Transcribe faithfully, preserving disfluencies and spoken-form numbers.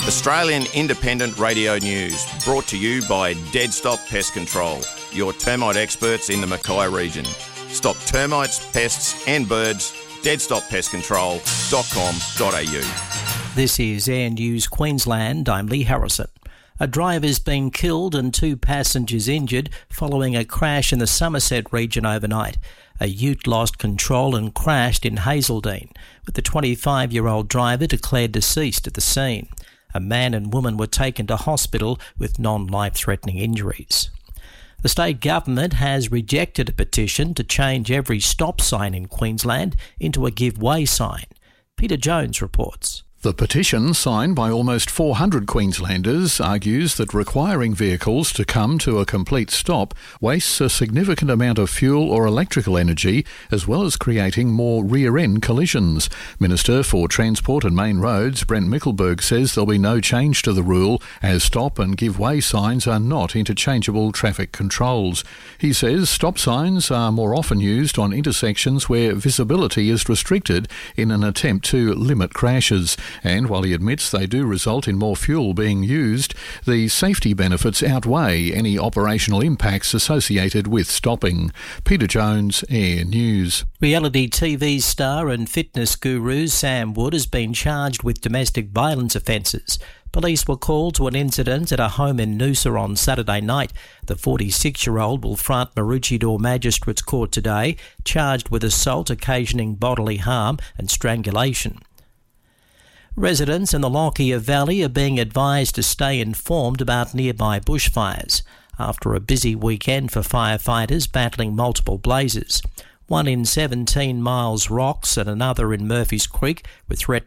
Australian Independent Radio News, brought to you by Dead Stop Pest Control, your termite experts in the Mackay region. Stop termites, pests and birds. dead stop pest control dot com dot a u. This is Air News Queensland. I'm Lee Harrison. A driver's been killed and two passengers injured following a crash in the Somerset region overnight. A ute lost control and crashed in Hazeldean, with the twenty-five-year-old driver declared deceased at the scene. A man and woman were taken to hospital with non-life-threatening injuries. The state government has rejected a petition to change every stop sign in Queensland into a give way sign. Peter Jones reports. The petition, signed by almost four hundred Queenslanders, argues that requiring vehicles to come to a complete stop wastes a significant amount of fuel or electrical energy, as well as creating more rear-end collisions. Minister for Transport and Main Roads, Brent Mickelberg, says there'll be no change to the rule, as stop and give way signs are not interchangeable traffic controls. He says stop signs are more often used on intersections where visibility is restricted in an attempt to limit crashes. And while he admits they do result in more fuel being used, the safety benefits outweigh any operational impacts associated with stopping. Peter Jones, Air News. Reality T V star and fitness guru Sam Wood has been charged with domestic violence offences. Police were called to an incident at a home in Noosa on Saturday night. The forty-six-year-old will front Maroochydore Magistrates Court today, charged with assault occasioning bodily harm and strangulation. Residents in the Lockyer Valley are being advised to stay informed about nearby bushfires after a busy weekend for firefighters battling multiple blazes. One in seventeen Miles Rocks and another in Murphy's Creek were threatened